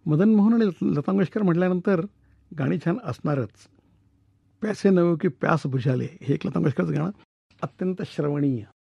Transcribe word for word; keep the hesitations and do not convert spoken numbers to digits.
मदन मोहन आणि लता मंगेशकर म्हटल्यानंतर गाणी छान असणारच. प्यासे नव की प्यास बुझाले हे एक लता मंगेशकरचं गाणं अत्यंत श्रवणीय.